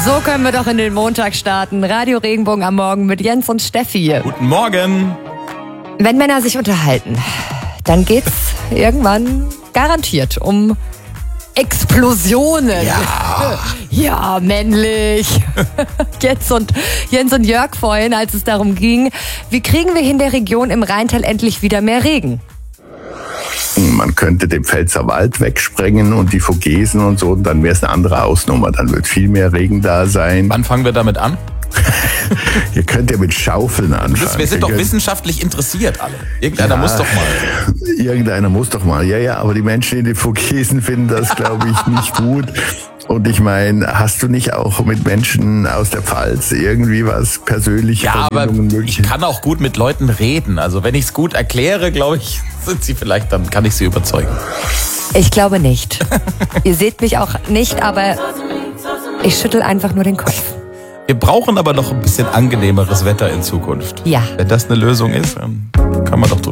So können wir doch in den Montag starten. Radio Regenbogen am Morgen mit Jens und Steffi. Guten Morgen. Wenn Männer sich unterhalten, dann geht's irgendwann garantiert um Explosionen. Ja, männlich. Jens und Jörg vorhin, als es darum ging, wie kriegen wir in der Region im Rheintal endlich wieder mehr Regen? Man könnte den Pfälzerwald wegsprengen und die Vogesen und so, und dann wäre es eine andere Ausnummer. Dann wird viel mehr Regen da sein. Wann fangen wir damit an? Ihr könnt ja mit Schaufeln anfangen. Wir sind doch wissenschaftlich interessiert alle. Irgendeiner muss doch mal. Irgendeiner muss doch mal. Ja, aber die Menschen in den Vogesen finden das, glaube ich, nicht gut. Und ich meine, hast du nicht auch mit Menschen aus der Pfalz irgendwie was persönliche Verbindungen möglich? Ich kann auch gut mit Leuten reden. Also wenn ich es gut erkläre, glaube ich, sind sie vielleicht, dann kann ich sie überzeugen. Ich glaube nicht. Ihr seht mich auch nicht, aber ich schüttel einfach nur den Kopf. Wir brauchen aber noch ein bisschen angenehmeres Wetter in Zukunft. Ja. Wenn das eine Lösung ist, dann kann man doch drüber